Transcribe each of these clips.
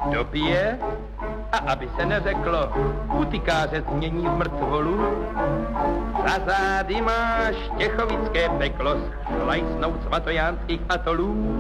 dopije a aby se neřeklo, utikáře změní v mrtvolu. Za zády máš těchovické peklo schlajsnout svatojánských atolů.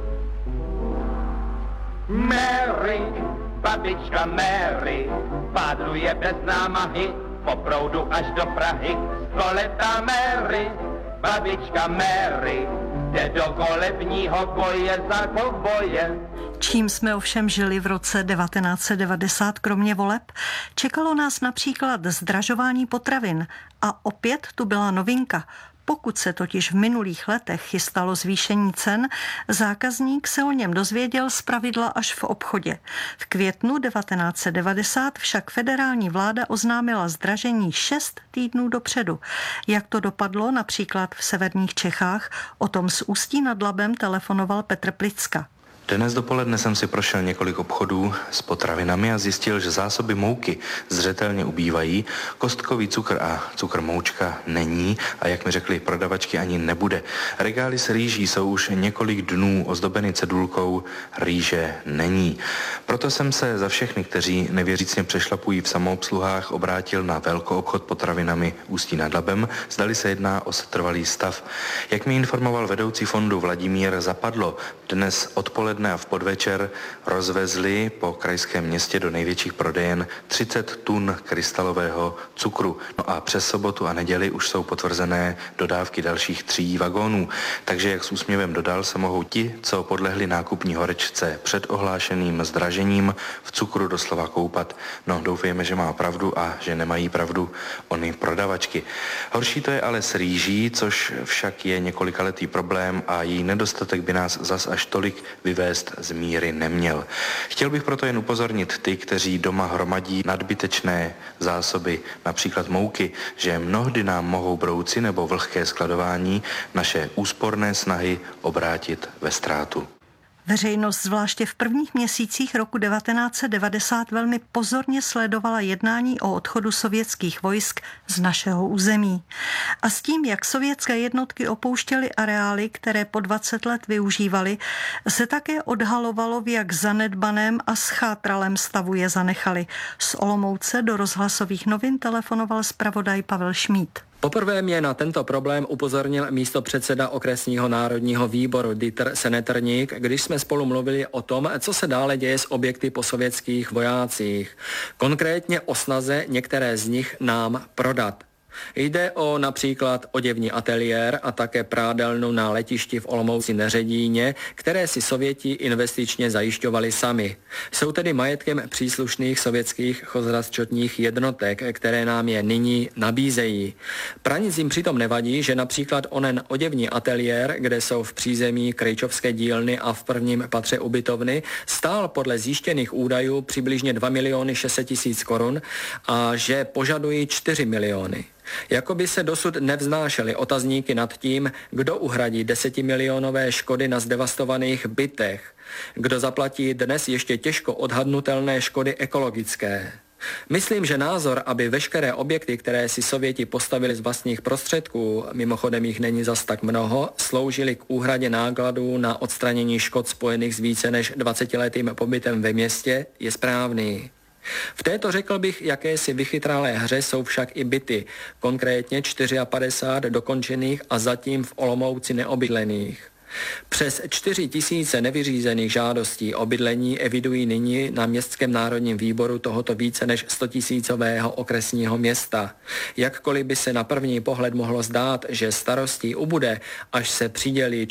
Mary, babička Mary, pádluje bez námahy po proudu až do Prahy. Stoletá Mary, babička Mary, jde do volebního boje za kovboje. Čím jsme ovšem žili v roce 1990 kromě voleb? Čekalo nás například zdražování potravin a opět tu byla novinka. Pokud se totiž v minulých letech chystalo zvýšení cen, zákazník se o něm dozvěděl zpravidla až v obchodě. V květnu 1990 však federální vláda oznámila zdražení 6 týdnů dopředu. Jak to dopadlo například v severních Čechách, o tom z Ústí nad Labem telefonoval Petr Plicka. Dnes dopoledne jsem si prošel několik obchodů s potravinami a zjistil, že zásoby mouky zřetelně ubývají, kostkový cukr a cukr moučka není a jak mi řekli prodavačky ani nebude. Regály s rýží jsou už několik dnů ozdobeny cedulkou rýže není. Proto jsem se za všechny, kteří nevěřícně přešlapují v samoobsluhách, obrátil na velkoobchod potravinami Ústí nad Labem, zdali se jedná o setrvalý stav. Jak mi informoval vedoucí fondu Vladimír Zapadlo, dnes odpoledne a v podvečer rozvezli po krajském městě do největších prodejen 30 tun krystalového cukru. No a přes sobotu a neděli už jsou potvrzené dodávky dalších 3 vagónů. Takže jak s úsměvem dodal, se mohou ti, co podlehli nákupní horečce před ohlášeným zdražením, v cukru doslova koupat. No, doufejme, že má pravdu a že nemají pravdu ony prodavačky. Horší to je ale s rýží, což však je několikaletý problém a její nedostatek by nás zas až tolik vyvést z míry neměl. Chtěl bych proto jen upozornit ty, kteří doma hromadí nadbytečné zásoby, například mouky, že mnohdy nám mohou brouci nebo vlhké skladování naše úsporné snahy obrátit ve ztrátu. Veřejnost zvláště v prvních měsících roku 1990 velmi pozorně sledovala jednání o odchodu sovětských vojsk z našeho území. A s tím, jak sovětské jednotky opouštěly areály, které po 20 let využívaly, se také odhalovalo, v jak zanedbaném a schátralém stavu je zanechali. Z Olomouce do rozhlasových novin telefonoval zpravodaj Pavel Šmíd. Poprvé mě na tento problém upozornil místopředseda okresního národního výboru Dieter Senetrník, když jsme spolu mluvili o tom, co se dále děje s objekty po sovětských vojácích. Konkrétně o snaze některé z nich nám prodat. Jde o například oděvní ateliér a také prádelnu na letišti v Olomouci Neředíně, které si Sověti investičně zajišťovali sami. Jsou tedy majetkem příslušných sovětských chozrazčotních jednotek, které nám je nyní nabízejí. Pranic jim přitom nevadí, že například onen oděvní ateliér, kde jsou v přízemí Krejčovské dílny a v prvním patře ubytovny, stál podle zjištěných údajů přibližně 2 600 000 korun a že požadují 4 miliony. Jakoby se dosud nevznášely otazníky nad tím, kdo uhradí 10milionové škody na zdevastovaných bytech, kdo zaplatí dnes ještě těžko odhadnutelné škody ekologické. Myslím, že názor, aby veškeré objekty, které si Sověti postavili z vlastních prostředků, mimochodem jich není zas tak mnoho, sloužily k úhradě nákladů na odstranění škod spojených s více než 20letým pobytem ve městě, je správný. V této, řekl bych, jakési vychytralé hře jsou však i byty, konkrétně 54 dokončených a zatím v Olomouci neobydlených. Přes 4 000 nevyřízených žádostí o bydlení evidují nyní na Městském národním výboru tohoto více než 100 000 okresního města. Jakkoliv by se na první pohled mohlo zdát, že starostí ubude, až se přidělí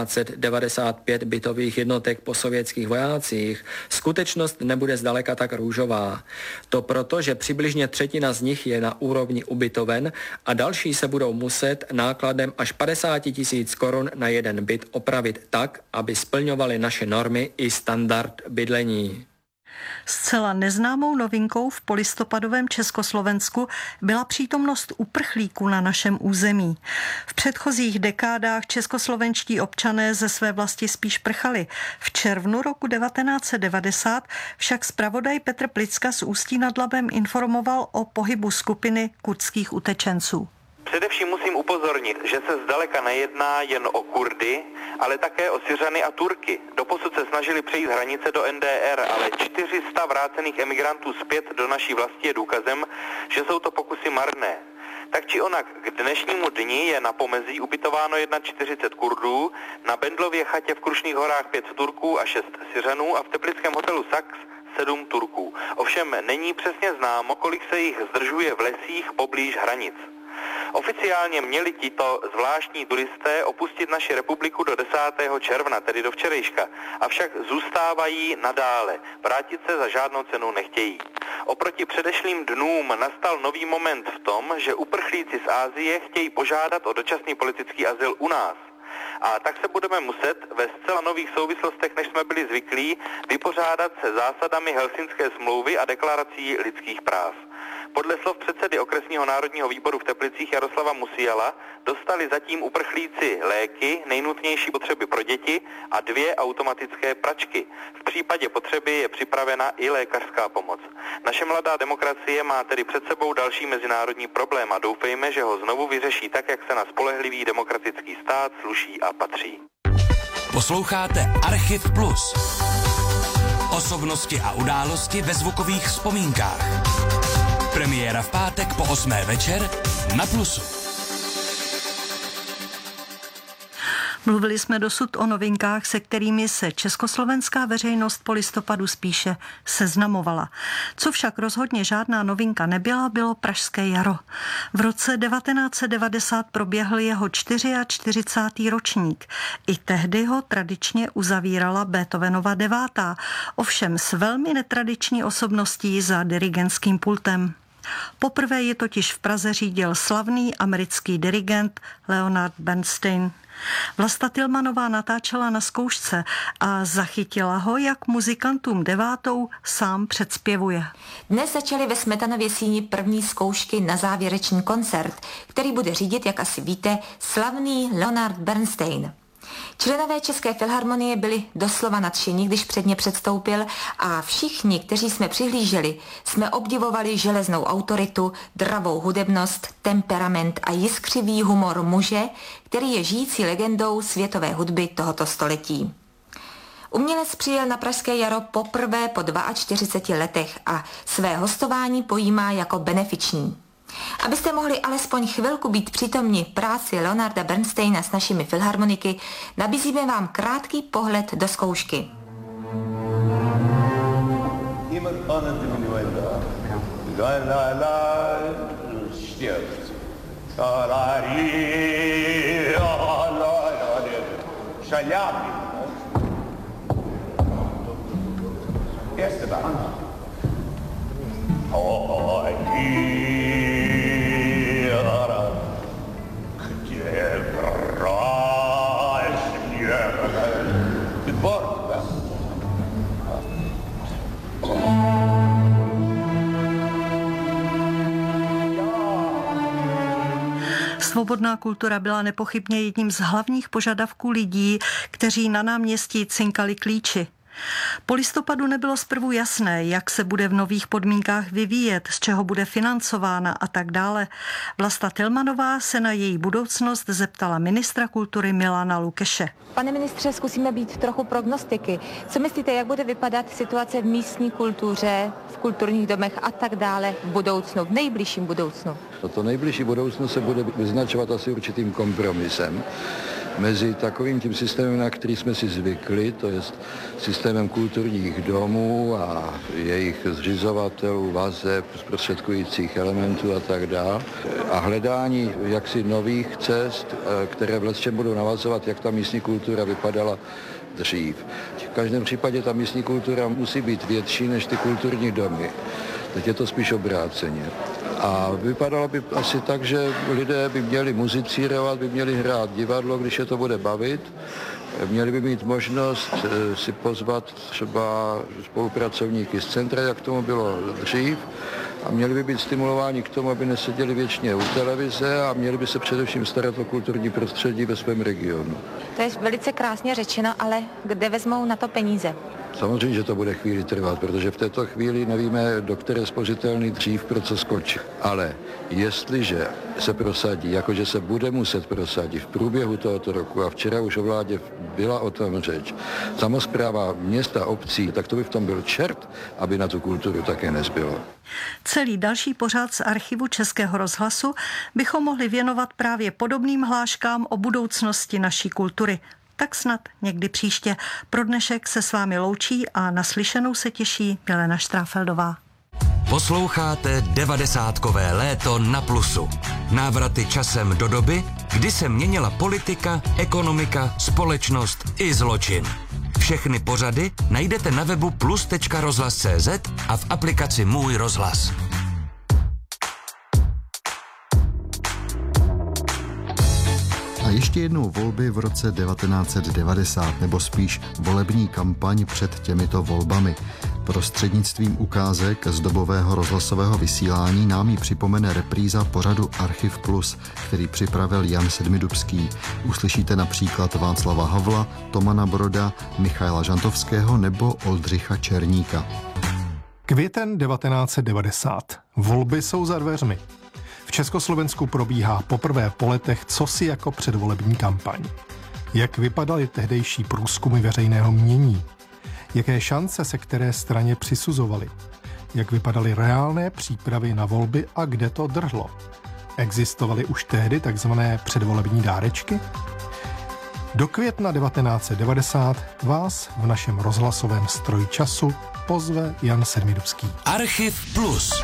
1495 bytových jednotek po sovětských vojácích, skutečnost nebude zdaleka tak růžová. To proto, že přibližně 1/3 z nich je na úrovni ubytoven a další se budou muset nákladem až 50 000 korun na jeden byt opravit tak, aby splňovaly naše normy i standard bydlení. Zcela neznámou novinkou v polistopadovém Československu byla přítomnost uprchlíků na našem území. V předchozích dekádách českoslovenští občané ze své vlasti spíš prchali. V červnu roku 1990 však zpravodaj Petr Plicka z Ústí nad Labem informoval o pohybu skupiny kurdských utečenců. Především musím upozornit, že se zdaleka nejedná jen o Kurdy, ale také o Syřany a Turky. Doposud se snažili přejít hranice do NDR, ale 400 vrácených emigrantů zpět do naší vlasti je důkazem, že jsou to pokusy marné. Tak či onak, k dnešnímu dni je na pomezí ubytováno 41 Kurdů, na Bendlově chatě v Krušných horách 5 Turků a 6 Syřanů a v teplickém hotelu Sax 7 Turků. Ovšem není přesně známo, kolik se jich zdržuje v lesích poblíž hranic. Oficiálně měli tito zvláštní turisté opustit naši republiku do 10. června, tedy do včerejška, avšak zůstávají nadále. Vrátit se za žádnou cenu nechtějí. Oproti předešlým dnům nastal nový moment v tom, že uprchlíci z Asie chtějí požádat o dočasný politický azyl u nás. A tak se budeme muset ve zcela nových souvislostech, než jsme byli zvyklí, vypořádat se zásadami Helsinské smlouvy a deklarací lidských práv. Podle slov předsedy okresního národního výboru v Teplicích Jaroslava Musiala dostali zatím uprchlíci léky, nejnutnější potřeby pro děti a 2 automatické pračky. V případě potřeby je připravena i lékařská pomoc. Naše mladá demokracie má tedy před sebou další mezinárodní problém a doufejme, že ho znovu vyřeší tak, jak se na spolehlivý demokratický stát sluší a patří. Posloucháte Archiv Plus. Osobnosti a události ve zvukových vzpomínkách. Premiéra v pátek po 8. večer na Plusu. Mluvili jsme dosud o novinkách, se kterými se československá veřejnost po listopadu spíše seznamovala. Co však rozhodně žádná novinka nebyla, bylo Pražské jaro. V roce 1990 proběhl jeho 44. ročník. I tehdy ho tradičně uzavírala Beethovenova 9., ovšem s velmi netradiční osobností za dirigentským pultem. Poprvé ji totiž v Praze řídil slavný americký dirigent Leonard Bernstein. Vlasta Tilmanová natáčela na zkoušce a zachytila ho, jak muzikantům 9. sám předspěvuje. Dnes začaly ve Smetanově síni první zkoušky na závěrečný koncert, který bude řídit, jak asi víte, slavný Leonard Bernstein. Členové České filharmonie byli doslova nadšení, když před ně předstoupil, a všichni, kteří jsme přihlíželi, jsme obdivovali železnou autoritu, dravou hudebnost, temperament a jiskřivý humor muže, který je žijící legendou světové hudby tohoto století. Umělec přijel na Pražské jaro poprvé po 42 letech a své hostování pojímá jako benefiční. Abyste mohli alespoň chvilku být přítomni práci Leonarda Bernsteina s našimi filharmoniky, nabízíme vám krátký pohled do zkoušky. Svobodná kultura byla nepochybně jedním z hlavních požadavků lidí, kteří na náměstí cinkali klíči. Po listopadu nebylo zprvu jasné, jak se bude v nových podmínkách vyvíjet, z čeho bude financována a tak dále. Vlasta Tilmanová se na její budoucnost zeptala ministra kultury Milana Lukeše. Pane ministře, zkusíme být trochu prognostiky. Co myslíte, jak bude vypadat situace v místní kultuře, v kulturních domech a tak dále v budoucnu, v nejbližším budoucnu? To nejbližší budoucnost se bude vyznačovat asi určitým kompromisem mezi takovým tím systémem, na který jsme si zvykli, to je systémem kulturních domů a jejich zřizovatelů, vazeb, zprostředkujících elementů a tak dále, a hledání jaksi nových cest, které vlastně budou navazovat, jak ta místní kultura vypadala dřív. V každém případě ta místní kultura musí být větší než ty kulturní domy. Teď je to spíš obráceně. A vypadalo by asi tak, že lidé by měli muzicírovat, by měli hrát divadlo, když je to bude bavit. Měli by mít možnost si pozvat třeba spolupracovníky z centra, jak tomu bylo dřív. A měli by být stimulováni k tomu, aby neseděli věčně u televize a měli by se především starat o kulturní prostředí ve svém regionu. To je velice krásně řečeno, ale kde vezmou na to peníze? Samozřejmě, že to bude chvíli trvat, protože v této chvíli nevíme, do které spořitelný dřív pro co skočí. Ale jestliže se prosadí, jakože se bude muset prosadit v průběhu tohoto roku, a včera už o vládě byla o tom řeč, samospráva města, obcí, tak to by v tom byl čert, aby na tu kulturu také nezbylo. Celý další pořad z archivu Českého rozhlasu bychom mohli věnovat právě podobným hláškám o budoucnosti naší kultury. Tak snad někdy příště. Pro dnešek se s vámi loučí a naslyšenou se těší Milena Štráfeldová. Posloucháte 90kové léto na Plusu. Návraty časem do doby, kdy se měnila politika, ekonomika, společnost i zločin. Všechny pořady najdete na webu plus.rozhlas.cz a v aplikaci Můj rozhlas. A ještě jednou volby v roce 1990, nebo spíš volební kampaň před těmito volbami. Prostřednictvím ukázek z dobového rozhlasového vysílání nám ji připomene repríza pořadu Archiv Plus, který připravil Jan Sedmidubský. Uslyšíte například Václava Havla, Tomana Broda, Michaila Žantovského nebo Oldřicha Černíka. Květen 1990. Volby jsou za dveřmi. V Československu probíhá poprvé po letech cosi jako předvolební kampaň. Jak vypadaly tehdejší průzkumy veřejného mínění? Jaké šance se které straně přisuzovaly? Jak vypadaly reálné přípravy na volby a kde to drhlo? Existovaly už tehdy takzvané předvolební dárečky? Do května 1990 vás v našem rozhlasovém stroji času pozve Jan Sedmidubský. Archiv Plus.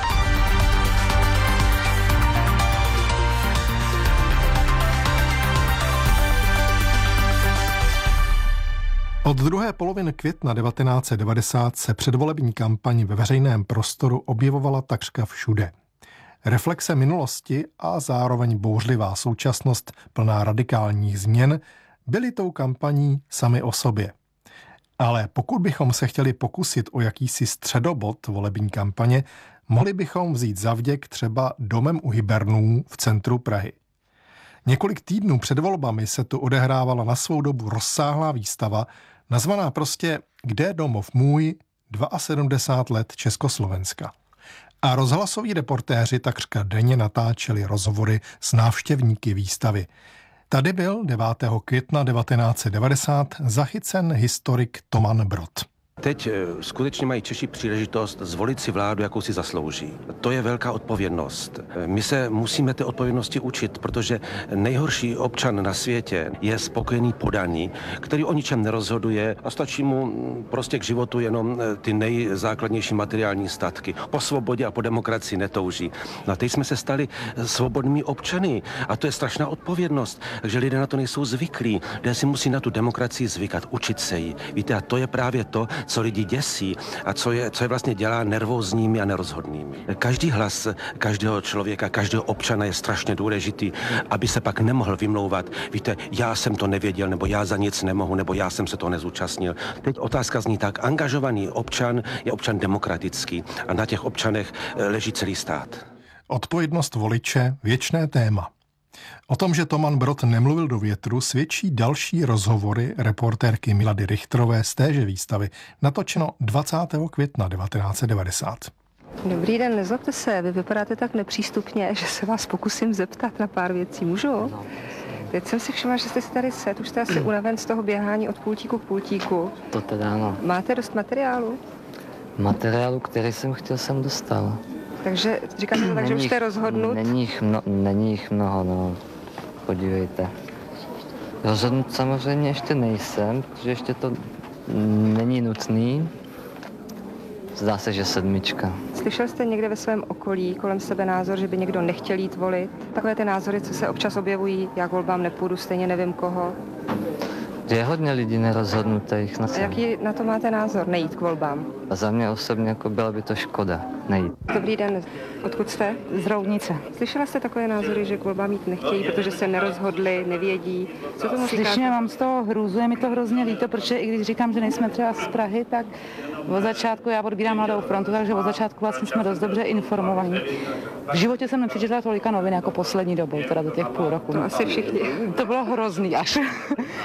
Od druhé poloviny května 1990 se předvolební kampaň ve veřejném prostoru objevovala takřka všude. Reflexe minulosti a zároveň bouřlivá současnost plná radikálních změn byly tou kampaní sami o sobě. Ale pokud bychom se chtěli pokusit o jakýsi středobod volební kampaně, mohli bychom vzít zavděk třeba domem u Hybernů v centru Prahy. Několik týdnů před volbami se tu odehrávala na svou dobu rozsáhlá výstava, nazvaná prostě Kde domov můj, 72 let Československa. A rozhlasoví reportéři takřka denně natáčeli rozhovory s návštěvníky výstavy. Tady byl 9. května 1990 zachycen historik Toman Brod. Teď skutečně mají Češi příležitost zvolit si vládu, jakou si zaslouží. To je velká odpovědnost. My se musíme té odpovědnosti učit, protože nejhorší občan na světě je spokojený podaný, který o ničem nerozhoduje a stačí mu prostě k životu jenom ty nejzákladnější materiální statky. Po svobodě a po demokracii netouží. No a teď jsme se stali svobodnými občany a to je strašná odpovědnost, takže lidé na to nejsou zvyklí. Lidé si musí na tu demokracii zvykat, učit se jí. Víte, a to je právě to, co lidi děsí a co je vlastně dělá nervózními a nerozhodnými. Každý hlas každého člověka, každého občana je strašně důležitý, aby se pak nemohl vymlouvat. Víte, já jsem to nevěděl, nebo já za nic nemohu, nebo já jsem se toho nezúčastnil. Teď otázka zní tak, angažovaný občan je občan demokratický a na těch občanech leží celý stát. Odpovědnost voliče, věčné téma. O tom, že Toman Brod nemluvil do větru, svědčí další rozhovory reportérky Milady Richterové z téže výstavy, natočeno 20. května 1990. Dobrý den, nezlobte se, vy vypadáte tak nepřístupně, že se vás pokusím zeptat na pár věcí, můžu? No. Teď jsem si všimla, že jste si tady set, už jste asi unaven z toho běhání od pultíku k pultíku. To teda ano. Máte dost materiálu? Materiálu, který jsem chtěl, jsem dostal. Takže říkáte to tak, že už jste rozhodnut? Není jich mnoho, no. Podívejte. Rozhodnut samozřejmě ještě nejsem, protože ještě to není nutný. Zdá se, že 7. Slyšel jste někde ve svém okolí kolem sebe názor, že by někdo nechtěl jít volit? Takové ty názory, co se občas objevují, já k volbám nepůjdu, stejně nevím koho. Je hodně lidí nerozhodnutých. A jaký na to máte názor, nejít k volbám? A za mě osobně jako byla by to škoda, nejít. Dobrý den, odkud jste? Z Roudnice. Slyšela jste takové názory, že k volbám jít nechtějí, protože se nerozhodli, nevědí? Co tomu říkáte? Slyším, mám z toho hrůzu, je mi to hrozně líto, protože i když říkám, že nejsme třeba z Prahy, tak od začátku já odbírám Mladou frontu, takže od začátku vlastně jsme dost dobře informovaní. V životě jsem nepřečetla tolika novin jako poslední dobou, teda do těch půl roku. To asi všichni. To bylo hrozný až. Že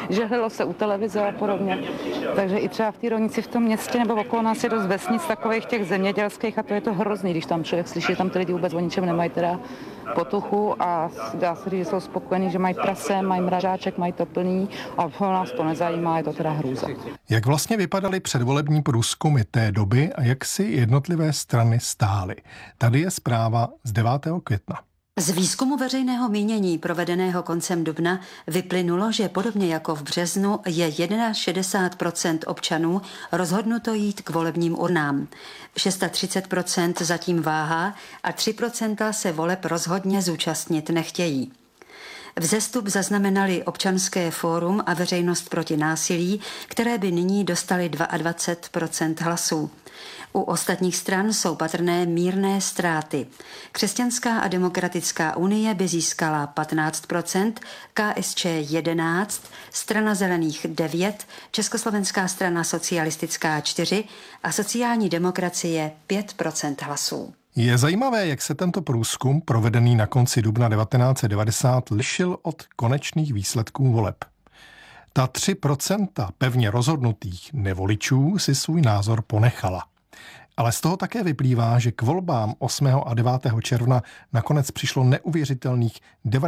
vysílalo se u televize a podobně. Takže i třeba v té Roudnici v tom městě nebo okolo nás je dost vesnic takových těch zemědělských a to je to hrozný, když tam člověk slyší, tam ty lidi vůbec o ničem nemají teda potuchu a dá se říct, že jsou spokojení, že mají prase, mají mrazáček, mají to plný a nás to nezajímá, je to teda hrůza. Jak vlastně vypadaly předvolební průzkumy té doby a jak si jednotlivé strany stály? Tady je zpráva z 9. května. Z výzkumu veřejného mínění provedeného koncem dubna vyplynulo, že podobně jako v březnu je 61% občanů rozhodnuto jít k volebním urnám. 36% zatím váhá a 3% se voleb rozhodně zúčastnit nechtějí. Vzestup zaznamenali Občanské fórum a Veřejnost proti násilí, které by nyní dostaly 22% hlasů. U ostatních stran jsou patrné mírné ztráty. Křesťanská a demokratická unie by získala 15%, KSČ 11%, Strana zelených 9%, Československá strana socialistická 4% a sociální demokracie 5% hlasů. Je zajímavé, jak se tento průzkum, provedený na konci dubna 1990, lišil od konečných výsledků voleb. Ta 3% pevně rozhodnutých nevoličů si svůj názor ponechala. Ale z toho také vyplývá, že k volbám 8. a 9. nakonec přišlo neuvěřitelných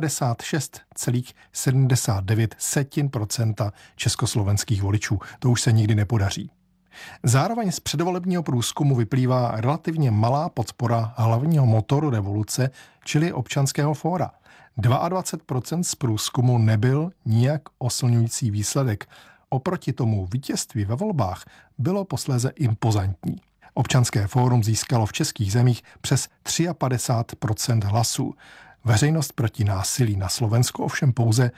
96,79% československých voličů. To už se nikdy nepodaří. Zároveň z předvolebního průzkumu vyplývá relativně malá podpora hlavního motoru revoluce, čili Občanského fóra. 22% z průzkumu nebyl nijak oslňující výsledek. Oproti tomu vítězství ve volbách bylo posléze impozantní. Občanské fórum získalo v českých zemích přes 53% hlasů. Veřejnost proti násilí na Slovensku ovšem pouze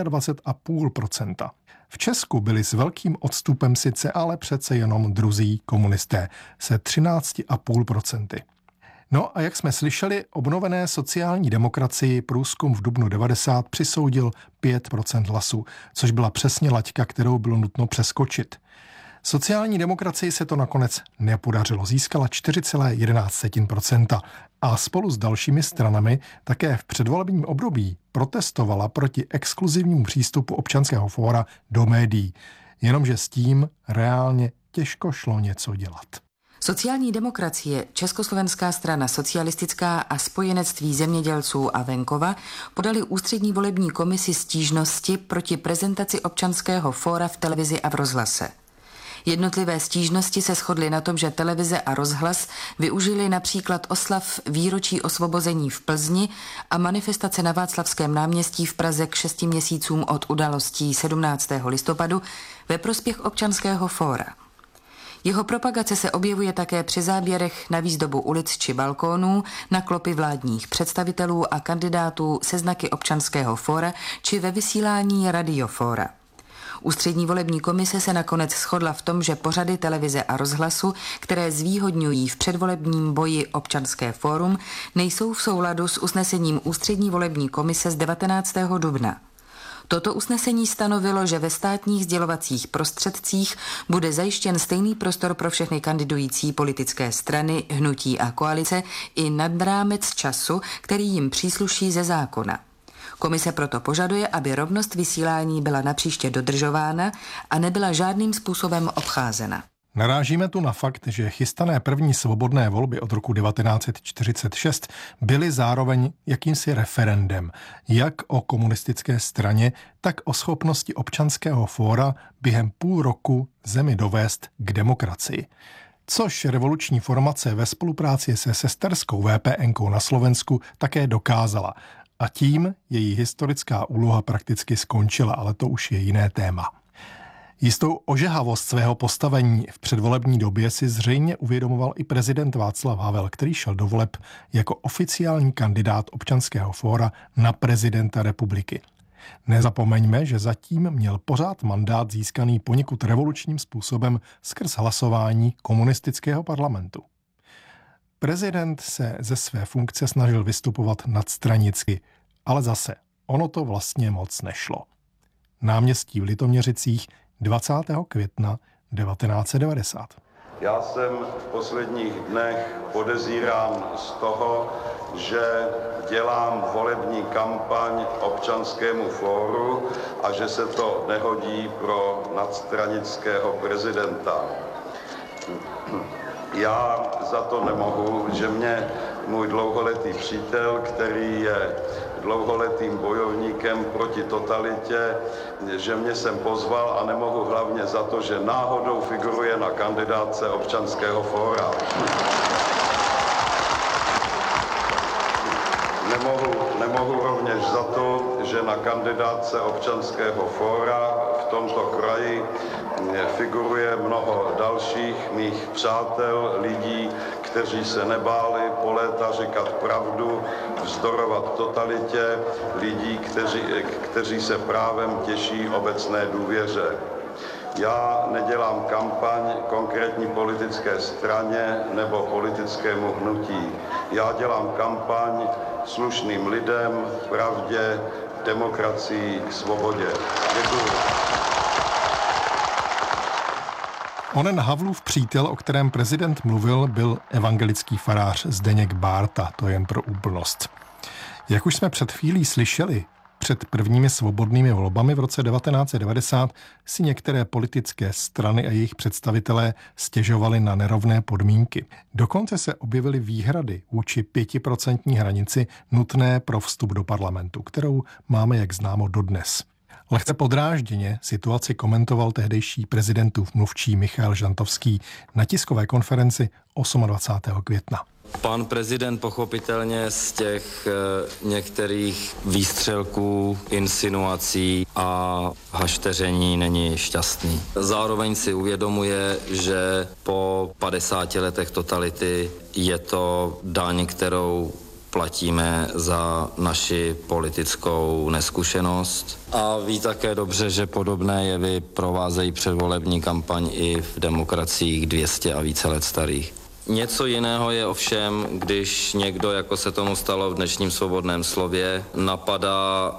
23,5%. V Česku byli s velkým odstupem sice, ale přece jenom druzí komunisté se 13,5%. No a jak jsme slyšeli, obnovené sociální demokracii průzkum v dubnu 90 přisoudil 5% hlasů, což byla přesně laťka, kterou bylo nutno přeskočit. Sociální demokracii se to nakonec nepodařilo, získala 4,11% a spolu s dalšími stranami také v předvolebním období protestovala proti exkluzivnímu přístupu Občanského fóra do médií, jenomže s tím reálně těžko šlo něco dělat. Sociální demokracie, Československá strana socialistická a Spojenectví zemědělců a venkova podali ústřední volební komisi stížnosti proti prezentaci Občanského fóra v televizi a v rozhlase. Jednotlivé stížnosti se shodly na tom, že televize a rozhlas využili například oslav výročí osvobození v Plzni a manifestace na Václavském náměstí v Praze k 6 měsícům od událostí 17. listopadu ve prospěch Občanského fóra. Jeho propagace se objevuje také při záběrech na výzdobu ulic či balkónů, na klopy vládních představitelů a kandidátů se znaky Občanského fóra či ve vysílání radiofóra. Ústřední volební komise se nakonec shodla v tom, že pořady televize a rozhlasu, které zvýhodňují v předvolebním boji Občanské fórum, nejsou v souladu s usnesením Ústřední volební komise z 19. dubna. Toto usnesení stanovilo, že ve státních sdělovacích prostředcích bude zajištěn stejný prostor pro všechny kandidující politické strany, hnutí a koalice i nad rámec času, který jim přísluší ze zákona. Komise proto požaduje, aby rovnost vysílání byla napříště dodržována a nebyla žádným způsobem obcházena. Narážíme tu na fakt, že chystané první svobodné volby od roku 1946 byly zároveň jakýmsi referendem, jak o komunistické straně, tak o schopnosti Občanského fóra během půl roku zemi dovést k demokracii. Což revoluční formace ve spolupráci se sesterskou VPN-kou na Slovensku také dokázala. A tím její historická úloha prakticky skončila, ale to už je jiné téma. Jistou ožehavost svého postavení v předvolební době si zřejmě uvědomoval i prezident Václav Havel, který šel do voleb jako oficiální kandidát Občanského fóra na prezidenta republiky. Nezapomeňme, že zatím měl pořád mandát získaný poněkud revolučním způsobem skrz hlasování komunistického parlamentu. Prezident se ze své funkce snažil vystupovat nadstranicky, ale zase ono to vlastně moc nešlo. Náměstí v Litoměřicích 20. května 1990. Já jsem v posledních dnech podezírán z toho, že dělám volební kampaň Občanskému fóru a že se to nehodí pro nadstranického prezidenta. Já za to nemohu, že mě můj dlouholetý přítel, který je dlouholetým bojovníkem proti totalitě, že mě sem pozval a nemohu hlavně za to, že náhodou figuruje na kandidátce Občanského fóra. Nemohu rovněž za to, že na kandidátce Občanského fóra v tomto kraji figuruje mnoho dalších mých přátel, lidí, kteří se nebáli po léta říkat pravdu, vzdorovat totalitě, lidí, kteří se právem těší obecné důvěře. Já nedělám kampaň konkrétní politické straně nebo politickému hnutí. Já dělám kampaň slušným lidem, pravdě, demokracii, svobodě. Děkuji. Onen Havlův přítel, o kterém prezident mluvil, byl evangelický farář Zdeněk Bárta, to jen pro úplnost. Jak už jsme před chvílí slyšeli, před prvními svobodnými volbami v roce 1990 si některé politické strany a jejich představitelé stěžovali na nerovné podmínky. Dokonce se objevily výhrady vůči 5% hranici nutné pro vstup do parlamentu, kterou máme, jak známo, dodnes. Lehce podrážděně situaci komentoval tehdejší prezidentův mluvčí Michail Žantovský na tiskové konferenci 28. května. Pan prezident pochopitelně z těch některých výstřelků, insinuací a hašteření není šťastný. Zároveň si uvědomuje, že po 50 letech totality je to daň, kterou platíme za naši politickou neskušenost. A ví také dobře, že podobné jevy provázejí předvolební kampaň i v demokraciích 200 a více let starých. Něco jiného je ovšem, když někdo, jako se tomu stalo v dnešním Svobodném slově, napadá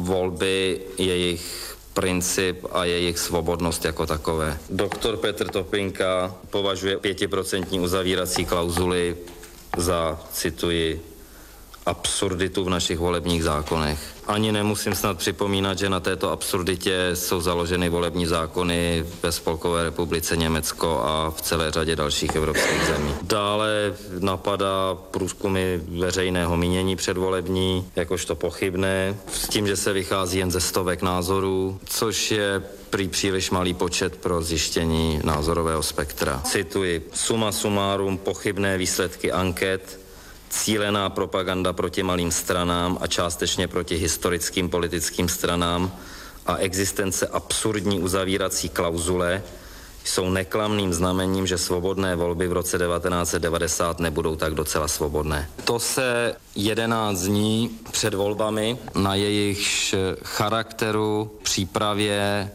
volby, jejich princip a jejich svobodnost jako takové. Doktor Petr Topinka považuje 5% uzavírací klauzuli za, cituji, absurditu v našich volebních zákonech. Ani nemusím snad připomínat, že na této absurditě jsou založeny volební zákony ve Spolkové republice Německo a v celé řadě dalších evropských zemí. Dále napadá průzkumy veřejného mínění předvolební, jakožto pochybné, s tím, že se vychází jen ze stovek názorů, což je prý příliš malý počet pro zjištění názorového spektra. Cituji, suma sumárum pochybné výsledky anket, cílená propaganda proti malým stranám a částečně proti historickým politickým stranám a existence absurdní uzavírací klauzule jsou neklamným znamením, že svobodné volby v roce 1990 nebudou tak docela svobodné. To se 11 dní před volbami na jejich charakteru, přípravě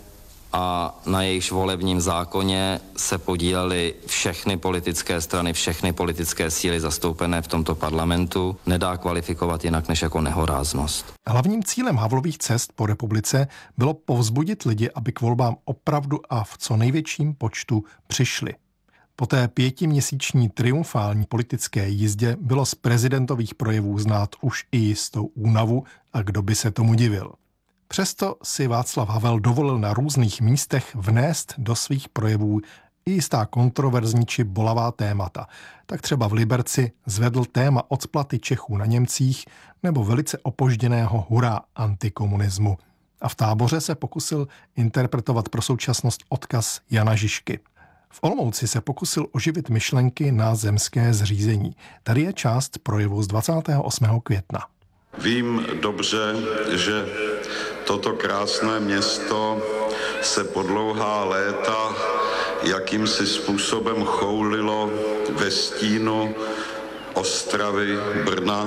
a na jejichž volebním zákoně se podílely všechny politické strany, všechny politické síly zastoupené v tomto parlamentu, nedá kvalifikovat jinak než jako nehoráznost. Hlavním cílem Havlových cest po republice bylo povzbudit lidi, aby k volbám opravdu a v co největším počtu přišli. Po té 5měsíční triumfální politické jízdě bylo z prezidentových projevů znát už i jistou únavu a kdo by se tomu divil. Přesto si Václav Havel dovolil na různých místech vnést do svých projevů i jistá kontroverzní či bolavá témata. Tak třeba v Liberci zvedl téma odsplaty Čechů na Němcích nebo velice opožděného hurá antikomunismu. A v Táboře se pokusil interpretovat pro současnost odkaz Jana Žižky. V Olomouci se pokusil oživit myšlenky na zemské zřízení. Tady je část projevu z 28. května. Vím dobře, že toto krásné město se po dlouhá léta jakýmsi způsobem choulilo ve stínu Ostravy, Brna,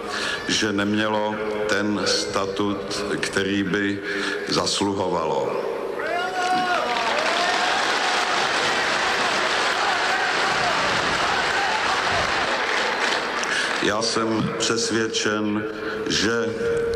že nemělo ten statut, který by zasluhovalo. Já jsem přesvědčen, že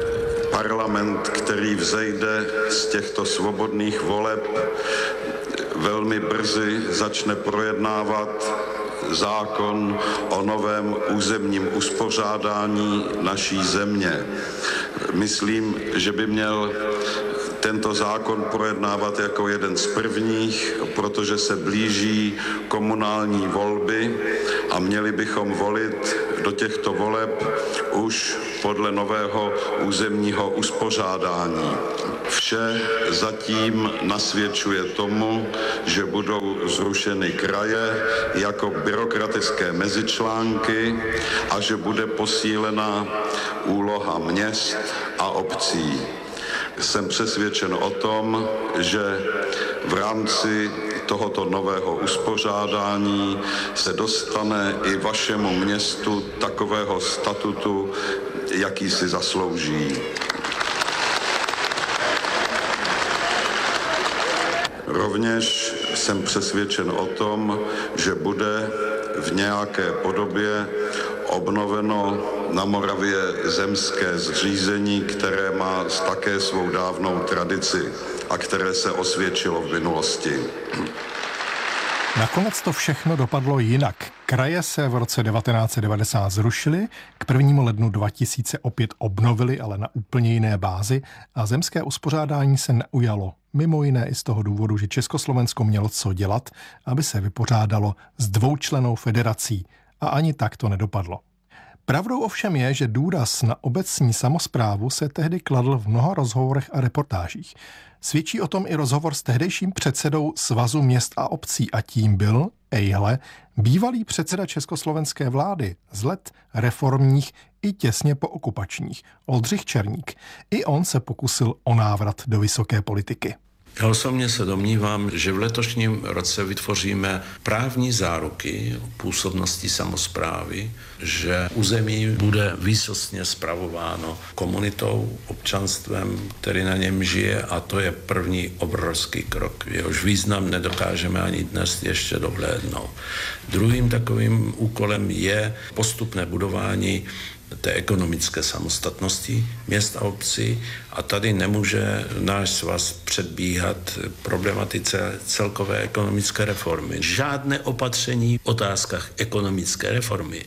parlament, který vzejde z těchto svobodných voleb, velmi brzy začne projednávat zákon o novém územním uspořádání naší země. Myslím, že by měl tento zákon projednávat jako jeden z prvních, protože se blíží komunální volby a měli bychom volit do těchto voleb už podle nového územního uspořádání. Vše zatím nasvědčuje tomu, že budou zrušeny kraje jako byrokratické mezičlánky a že bude posílena úloha měst a obcí. Jsem přesvědčen o tom, že v rámci tohoto nového uspořádání se dostane i vašemu městu takového statutu, jaký si zaslouží. Rovněž jsem přesvědčen o tom, že bude v nějaké podobě obnoveno na Moravě zemské zřízení, které má také svou dávnou tradici a které se osvědčilo v minulosti. Nakonec to všechno dopadlo jinak. Kraje se v roce 1990 zrušily, k 1. lednu 2000 opět obnovily, ale na úplně jiné bázi a zemské uspořádání se neujalo. Mimo jiné i z toho důvodu, že Československo mělo co dělat, aby se vypořádalo s dvoučlennou federací. A ani tak to nedopadlo. Pravdou ovšem je, že důraz na obecní samosprávu se tehdy kladl v mnoha rozhovorech a reportážích. Svědčí o tom i rozhovor s tehdejším předsedou Svazu měst a obcí a tím byl, ejhle, bývalý předseda československé vlády z let reformních i těsně pookupačních, Oldřich Černík. I on se pokusil o návrat do vysoké politiky. Já osobně se domnívám, že v letošním roce vytvoříme právní záruky o působnosti samosprávy, že území bude výsostně spravováno komunitou, občanstvem, který na něm žije, a to je první obrovský krok. Jehož význam nedokážeme ani dnes ještě dohlédnout. Druhým takovým úkolem je postupné budování té ekonomické samostatnosti měst a obcí a tady nemůže náš svaz předbíhat problematice celkové ekonomické reformy. Žádné opatření v otázkách ekonomické reformy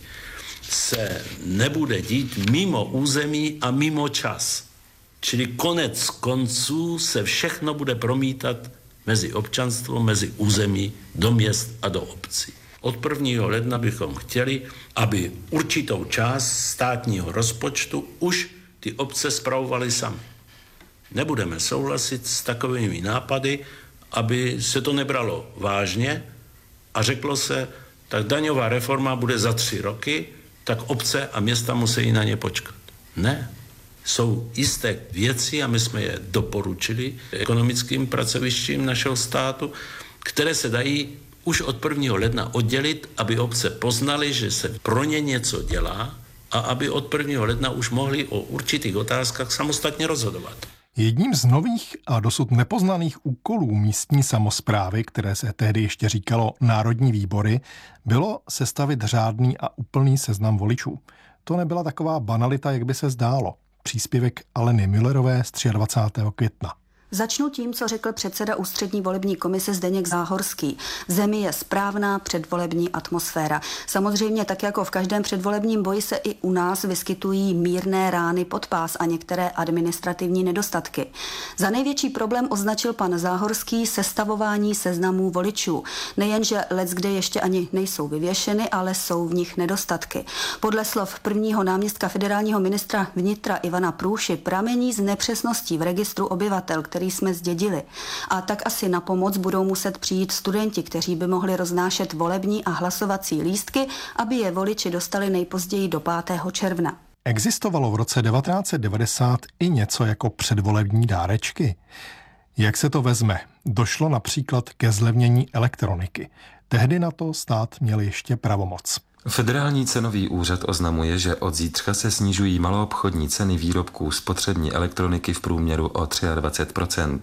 se nebude dít mimo území a mimo čas. Čili konec konců se všechno bude promítat mezi občanstvo, mezi území, do měst a do obcí. Od 1. ledna bychom chtěli, aby určitou část státního rozpočtu už ty obce spravovaly sami. Nebudeme souhlasit s takovými nápady, aby se to nebralo vážně a řeklo se, tak daňová reforma bude za 3 roky, tak obce a města musí na ně počkat. Ne. Jsou jisté věci, a my jsme je doporučili ekonomickým pracovištím našeho státu, které se dají už od 1. ledna oddělit, aby obce poznaly, že se pro ně něco dělá a aby od 1. ledna už mohli o určitých otázkách samostatně rozhodovat. Jedním z nových a dosud nepoznaných úkolů místní samosprávy, které se tehdy ještě říkalo národní výbory, bylo sestavit řádný a úplný seznam voličů. To nebyla taková banalita, jak by se zdálo. Příspěvek Aleny Müllerové z 23. května. Začnu tím, co řekl předseda Ústřední volební komise Zdeněk Záhorský. V zemi je správná předvolební atmosféra. Samozřejmě tak jako v každém předvolebním boji se i u nás vyskytují mírné rány pod pás a některé administrativní nedostatky. Za největší problém označil pan Záhorský sestavování seznamů voličů. Nejenže leckde ještě ani nejsou vyvěšeny, ale jsou v nich nedostatky. Podle slov prvního náměstka federálního ministra vnitra Ivana Průši pramení z nepřesností v registru obyvatel, který jsme zdědili. A tak asi na pomoc budou muset přijít studenti, kteří by mohli roznášet volební a hlasovací lístky, aby je voliči dostali nejpozději do 5. června. Existovalo v roce 1990 i něco jako předvolební dárečky. Jak se to vezme? Došlo například ke zlevnění elektroniky. Tehdy na to stát měl ještě pravomoc. Federální cenový úřad oznamuje, že od zítřka se snižují maloobchodní ceny výrobků spotřební elektroniky v průměru o 23%.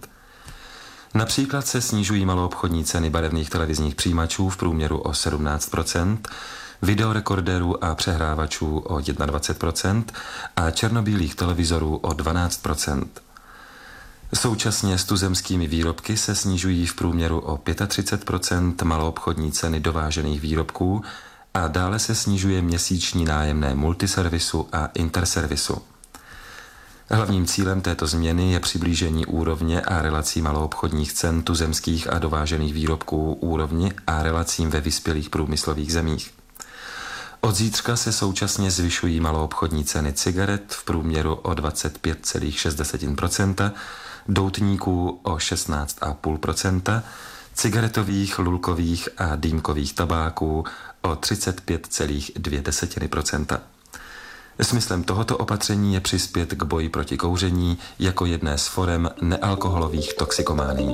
Například se snižují maloobchodní ceny barevných televizních přijímačů v průměru o 17%, videorekordérů a přehrávačů o 21% a černobílých televizorů o 12%. Současně s tuzemskými výrobky se snižují v průměru o 35% maloobchodní ceny dovážených výrobků a dále se snižuje měsíční nájemné multiservisu a interservisu. Hlavním cílem této změny je přiblížení úrovně a relací maloobchodních cen tuzemských a dovážených výrobků úrovni a relacím ve vyspělých průmyslových zemích. Od zítřka se současně zvyšují maloobchodní ceny cigaret v průměru o 25,6%, doutníků o 16,5%, cigaretových, lulkových a dýmkových tabáků o 35,2%. Smyslem tohoto opatření je přispět k boji proti kouření jako jedné z forem nealkoholových toxikománií.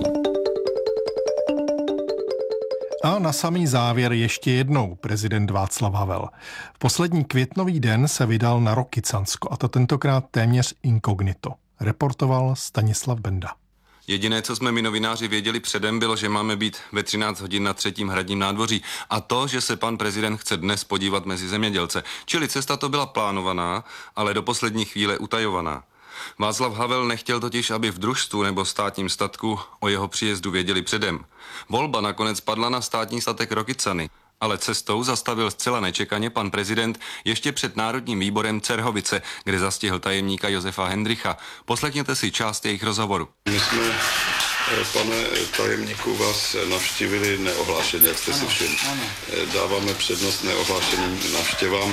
A na samý závěr ještě jednou prezident Václav Havel. V poslední květnový den se vydal na Rokycansko, a to tentokrát téměř inkognito. Reportoval Stanislav Benda. Jediné, co jsme my novináři věděli předem, bylo, že máme být ve 13 hodin na 3. hradním nádvoří. A to, že se pan prezident chce dnes podívat mezi zemědělce. Čili cesta to byla plánovaná, ale do poslední chvíle utajovaná. Václav Havel nechtěl totiž, aby v družstvu nebo státním statku o jeho příjezdu věděli předem. Volba nakonec padla na státní statek Rokycany, ale cestou zastavil zcela nečekaně pan prezident ještě před Národním výborem Čerhovice, kde zastihl tajemníka Josefa Hendricha. Poslechněte si část jejich rozhovoru. My jsme, pane tajemníku, vás navštívili neohlášeně, jak jste si všiml. Dáváme přednost neohlášeným navštěvám.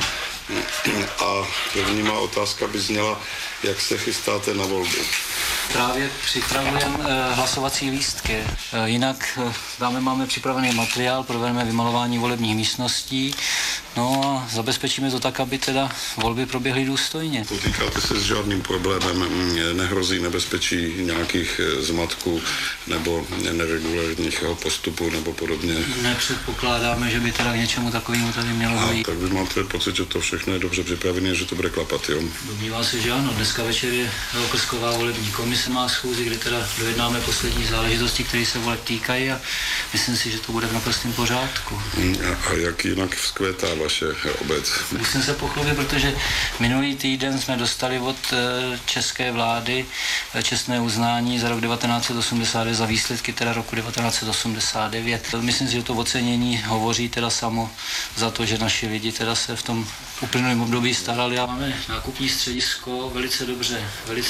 A první má otázka by zněla, jak se chystáte na volbu. Právě připravujeme hlasovací lístky. Jinak máme připravený materiál, provedeme vymalování volebních místností, no a zabezpečíme to tak, aby teda volby proběhly důstojně. Potýkáte se s žádným problémem, nehrozí nebezpečí nějakých zmatků nebo neregulárních postupu nebo podobně? Nepředpokládáme, že by teda k něčemu takovému tady mělo dojít. Tak vy máte pocit, že to všechno je dobře připravené, že to bude klapat, jo? Domnívám se, že ano. Dneska večer je okrsková volební komise má schůzi, kde teda dojednáme poslední záležitosti, které se voleb týkají, a myslím si, že to bude v naprostém pořádku. A jak jinak vzkvétá vaše obec? Musím se pochlubit, protože minulý týden jsme dostali od české vlády čestné uznání za rok 1989 za výsledky teda roku 1989. Myslím si, že to ocenění hovoří teda samo za to, že naši lidi teda se v tom uplynulém období starali. A máme nákupní středisko velice dobře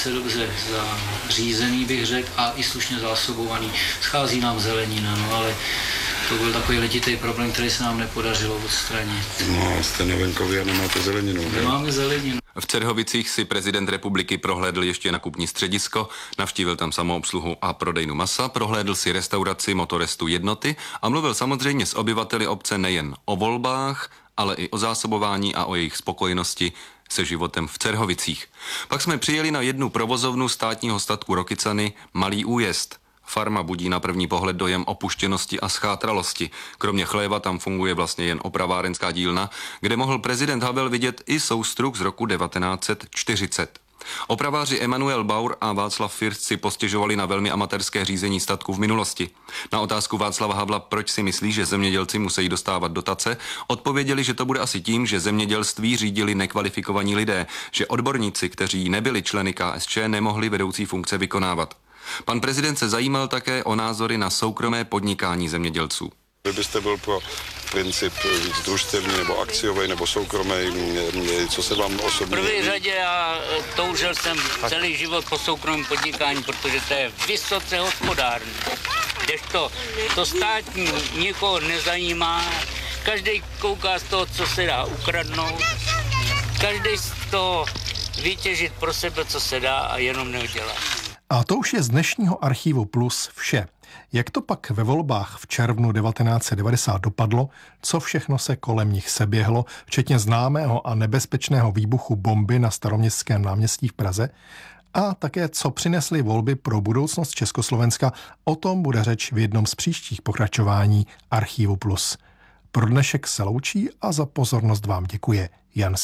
řízený, bych řekl, a i slušně zásobovaný. Schází nám zelenina, no ale to byl takový letitý problém, který se nám nepodařilo odstranit. No, jste na venkově a nemáte zeleninu, ne? Nemáme zeleninu. V Čerhovicích si prezident republiky prohlédl ještě nakupní středisko, navštívil tam samoobsluhu a prodejnu masa, prohlédl si restauraci Motorestu Jednoty a mluvil samozřejmě s obyvateli obce nejen o volbách, ale i o zásobování a o jejich spokojenosti se životem v Čerhovicích. Pak jsme přijeli na jednu provozovnu státního statku Rokycany, Malý Újezd. Farma budí na první pohled dojem opuštěnosti a schátralosti. Kromě chléva tam funguje vlastně jen opravárenská dílna, kde mohl prezident Havel vidět i soustruh z roku 1940. Opraváři Emanuel Baur a Václav First si postěžovali na velmi amatérské řízení statku v minulosti. Na otázku Václava Havla, proč si myslí, že zemědělci musí dostávat dotace, odpověděli, že to bude asi tím, že zemědělství řídili nekvalifikovaní lidé, že odborníci, kteří nebyli členy KSČ, nemohli vedoucí funkce vykonávat. Pan prezident se zajímal také o názory na soukromé podnikání zemědělců. Vy byste byl pro princip víc družstevní nebo akciový nebo soukromý, co se vám osobně... V první řadě já toužil jsem celý život po soukromém podnikání, protože to je vysoce hospodárné. Kdežto to státní nikoho nezajímá, každý kouká z toho, co se dá ukradnout, každý z toho vytěžit pro sebe, co se dá, a jenom neudělá. A to už je z dnešního Archivu Plus vše. Jak to pak ve volbách v červnu 1990 dopadlo, co všechno se kolem nich seběhlo, včetně známého a nebezpečného výbuchu bomby na Staroměstském náměstí v Praze, a také co přinesly volby pro budoucnost Československa, o tom bude řeč v jednom z příštích pokračování Archivu Plus. Pro dnešek se loučí a za pozornost vám děkuje Jan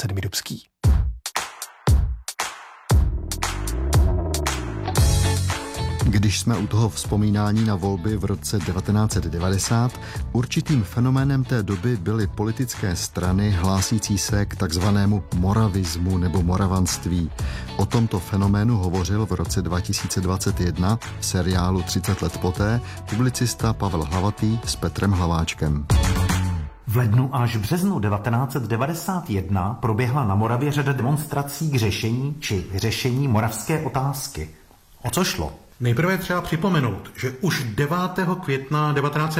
Když jsme u toho vzpomínání na volby v roce 1990, určitým fenoménem té doby byly politické strany hlásící se k takzvanému moravismu nebo moravanství. O tomto fenoménu hovořil v roce 2021 v seriálu 30 let poté publicista Pavel Hlavatý s Petrem Hlaváčkem. V lednu až březnu 1991 proběhla na Moravě řada demonstrací k řešení či vyřešení moravské otázky. O co šlo? Nejprve třeba připomenout, že už 9. května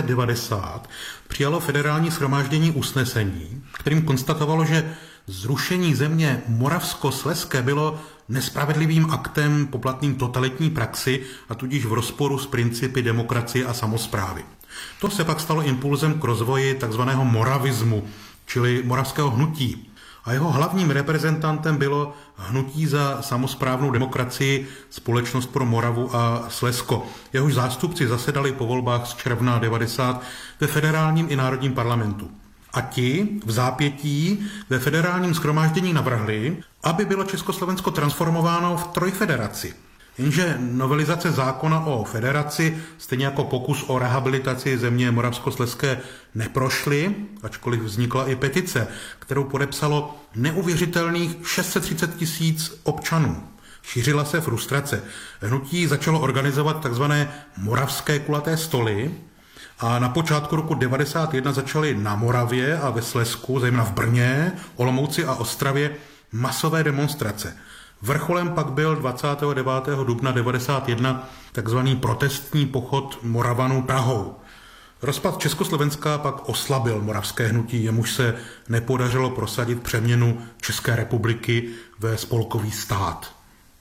1990 přijalo federální shromáždění usnesení, kterým konstatovalo, že zrušení země Moravskoslezské bylo nespravedlivým aktem poplatným totalitní praxi a tudíž v rozporu s principy demokracie a samosprávy. To se pak stalo impulzem k rozvoji takzvaného moravismu, čili moravského hnutí. A jeho hlavním reprezentantem bylo Hnutí za samosprávnou demokracii Společnost pro Moravu a Slezsko. Jehož zástupci zasedali po volbách z června 90 ve federálním i národním parlamentu. A ti v zápětí ve federálním shromáždění navrhli, aby bylo Československo transformováno v trojfederaci. Jenže novelizace zákona o federaci, stejně jako pokus o rehabilitaci země Moravskoslezské neprošly, ačkoliv vznikla i petice, kterou podepsalo neuvěřitelných 630 000 občanů. Šířila se frustrace. Hnutí začalo organizovat takzvané moravské kulaté stoly a na počátku roku 1991 začaly na Moravě a ve Slezsku, zejména v Brně, Olomouci a Ostravě, masové demonstrace. Vrcholem pak byl 29. dubna 1991 takzvaný protestní pochod Moravanů Prahou. Rozpad Československa pak oslabil moravské hnutí, jemuž se nepodařilo prosadit přeměnu České republiky ve spolkový stát.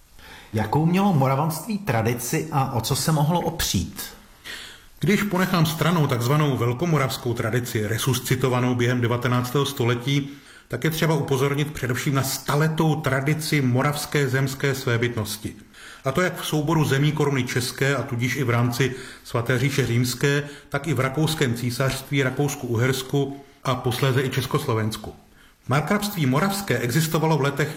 Jakou mělo moravanství tradici a o co se mohlo opřít? Když ponechám stranou takzvanou velkomoravskou tradici, resuscitovanou během 19. století, tak je třeba upozornit především na staletou tradici moravské zemské svébytnosti. A to jak v souboru zemí koruny české a tudíž i v rámci Svaté říše římské, tak i v Rakouském císařství, Rakousku-Uhersku a posléze i Československu. Markrabství moravské existovalo v letech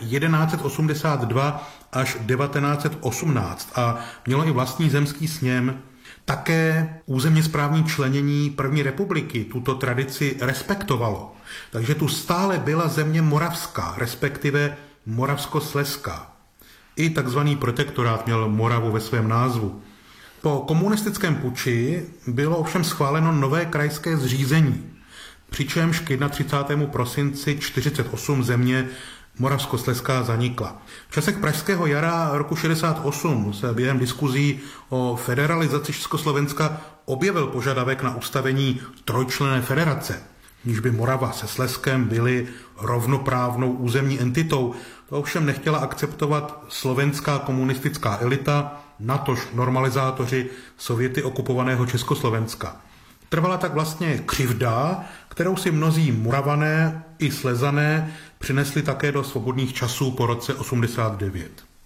1182 až 1918 a mělo i vlastní zemský sněm. Také územně správní členění první republiky tuto tradici respektovalo. Takže tu stále byla země moravská, respektive moravskoslezská. I takzvaný protektorát měl Moravu ve svém názvu. Po komunistickém puči bylo ovšem schváleno nové krajské zřízení, přičemž k 31. prosinci 1948 země Moravskoslezská zanikla. V časech pražského jara roku 68 se během diskuzí o federalizaci Československa objevil požadavek na ustavení trojčlenné federace, níž by Morava se Slezskem byly rovnoprávnou územní entitou. To ovšem nechtěla akceptovat slovenská komunistická elita, natož normalizátoři Sověty okupovaného Československa. Trvala tak vlastně křivda, kterou si mnozí Moravané i Slezané přinesli také do svobodných časů po roce 89.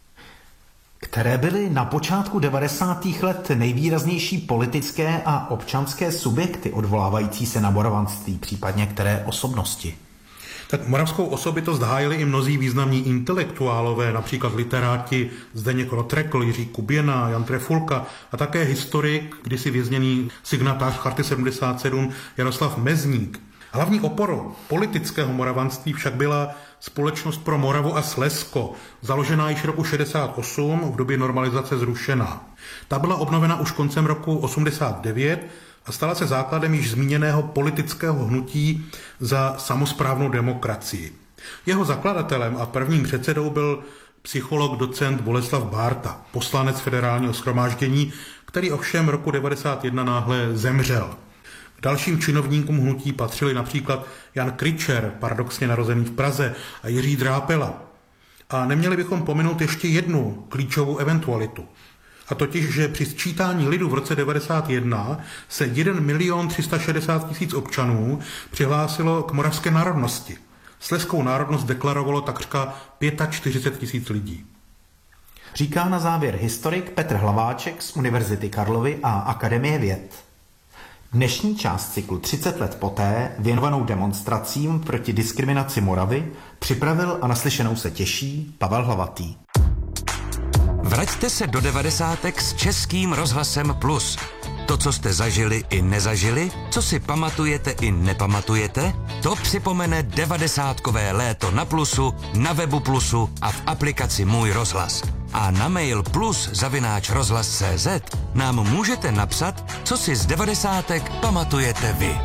Které byly na počátku 90. let nejvýraznější politické a občanské subjekty odvolávající se na moravanství, případně které osobnosti? Tak moravskou osobitost hájili i mnozí významní intelektuálové, například literáti Zdeněk Rotrekl, Jiří Kuběna, Jan Trefulka a také historik, kdysi vězněný signatář Charty 77 Jaroslav Mezník. Hlavní oporou politického moravanství však byla Společnost pro Moravu a Slezsko, založená již roku 68, v době normalizace zrušená. Ta byla obnovena už koncem roku 89 a stala se základem již zmíněného politického hnutí za samosprávnou demokracii. Jeho zakladatelem a prvním předsedou byl psycholog docent Boleslav Bárta, poslanec federálního shromáždění, který ovšem roku 1991 náhle zemřel. K dalším činovníkům hnutí patřili například Jan Kričer, paradoxně narozený v Praze, a Jiří Drápela. A neměli bychom pominout ještě jednu klíčovou eventualitu. A totiž, že při sčítání lidu v roce 1991 se 1 360 000 občanů přihlásilo k moravské národnosti. Slezskou národnost deklarovalo takřka 45 000 lidí. Říká na závěr historik Petr Hlaváček z Univerzity Karlovy a Akademie věd. Dnešní část cyklu 30 let poté, věnovanou demonstracím proti diskriminaci Moravy, připravil a naslyšenou se těší Pavel Hlavatý. Vraťte se do 90. s Českým rozhlasem Plus. To, co jste zažili i nezažili, co si pamatujete i nepamatujete, to připomene 90kové léto na Plusu, na webu Plusu a v aplikaci Můj rozhlas. A na mail plus@rozhlas.cz nám můžete napsat, co si z 90 pamatujete vy.